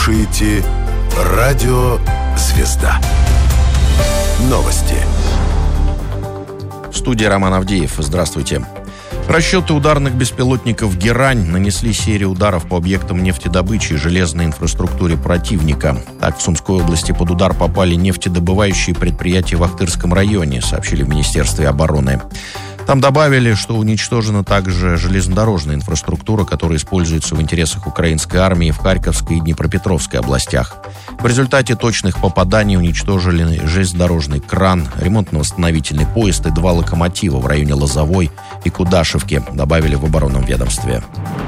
слушаете «Радио Звезда». Новости. В студии Роман Авдеев. Здравствуйте. Расчеты ударных беспилотников «Герань» нанесли серию ударов по объектам нефтедобычи и железной инфраструктуре противника. Так, в Сумской области под удар попали нефтедобывающие предприятия в Ахтырском районе, сообщили в Министерстве обороны. Там добавили, что уничтожена также железнодорожная инфраструктура, которая используется в интересах украинской армии в Харьковской и Днепропетровской областях. В результате точных попаданий уничтожили железнодорожный кран, ремонтно-восстановительный поезд и 2 локомотива в районе Лозовой и Кудашевки, добавили в оборонном ведомстве.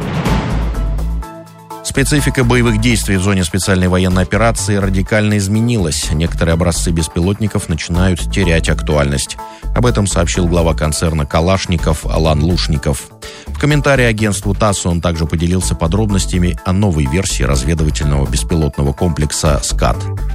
Специфика боевых действий в зоне специальной военной операции радикально изменилась. Некоторые образцы беспилотников начинают терять актуальность. Об этом сообщил глава концерна «Калашников» Алан Лушников. В комментарии агентству ТАСС он также поделился подробностями о новой версии разведывательного беспилотного комплекса «Скат».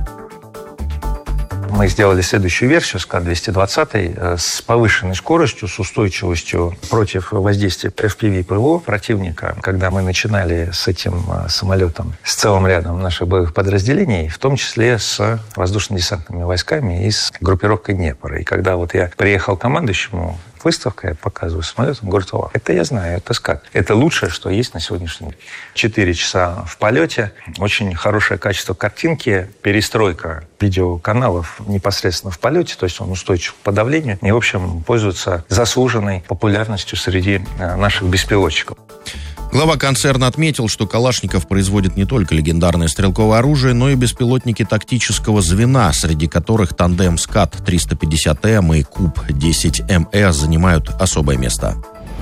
Мы сделали следующую версию СКАД-220 с повышенной скоростью, с устойчивостью против воздействия FPV и ПВО противника. Когда мы начинали с этим самолетом, с целым рядом наших боевых подразделений, в том числе с воздушно-десантными войсками и с группировкой Днепр. И когда вот я приехал к командующему, выставка, я показываю самолет, он говорит: о, это я знаю, это «Скат». Это лучшее, что есть на сегодняшний день. 4 часа в полете, очень хорошее качество картинки, перестройка видеоканалов непосредственно в полете, то есть он устойчив к подавлению и, в общем, пользуется заслуженной популярностью среди наших беспилотчиков. Глава концерна отметил, что Калашников производит не только легендарное стрелковое оружие, но и беспилотники тактического звена, среди которых тандем «Скат-350М» и «Куб-10МС» занимают особое место.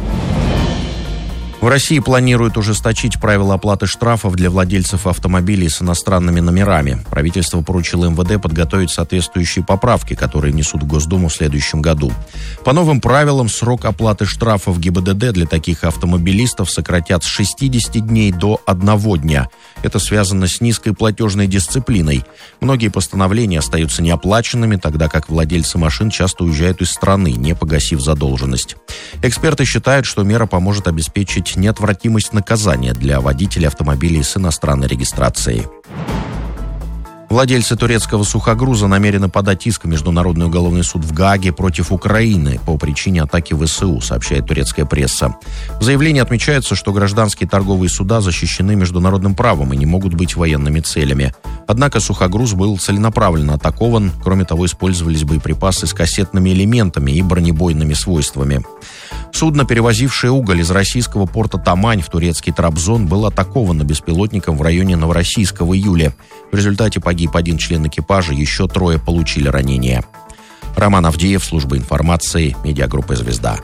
В России планируют ужесточить правила оплаты штрафов для владельцев автомобилей с иностранными номерами. Правительство поручило МВД подготовить соответствующие поправки, которые внесут в Госдуму в следующем году. По новым правилам, срок оплаты штрафов ГИБДД для таких автомобилистов сократят с 60 дней до 1 дня. Это связано с низкой платежной дисциплиной. Многие постановления остаются неоплаченными, тогда как владельцы машин часто уезжают из страны, не погасив задолженность. Эксперты считают, что мера поможет обеспечить неотвратимость наказания для водителей автомобилей с иностранной регистрацией. Владельцы турецкого сухогруза намерены подать иск в Международный уголовный суд в Гааге против Украины по причине атаки ВСУ, сообщает турецкая пресса. В заявлении отмечается, что гражданские торговые суда защищены международным правом и не могут быть военными целями. Однако сухогруз был целенаправленно атакован. Кроме того, использовались боеприпасы с кассетными элементами и бронебойными свойствами. Судно, перевозившее уголь из российского порта Тамань в турецкий Трабзон, было атаковано беспилотником в районе Новороссийска в июле. В результате погиб 1 член экипажа, еще 3 получили ранения. Роман Авдеев, служба информации, медиагруппа «Звезда».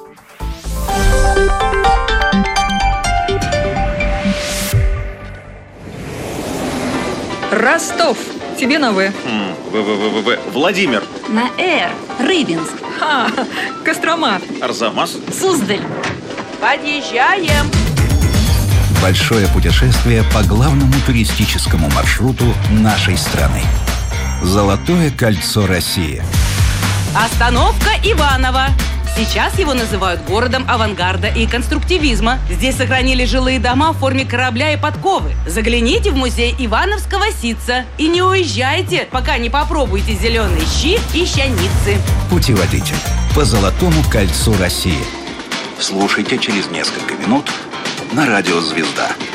Ростов. Тебе на «В». Владимир. На «Р». Рыбинск. Кострома. Арзамас. Суздаль. Подъезжаем. Большое путешествие по главному туристическому маршруту нашей страны. Золотое кольцо России. Остановка Иваново. Сейчас его называют городом авангарда и конструктивизма. Здесь сохранили жилые дома в форме корабля и подковы. Загляните в музей Ивановского ситца и не уезжайте, пока не попробуете зеленые щи и щаницы. Путеводитель по Золотому кольцу России. Слушайте через несколько минут на радио «Звезда».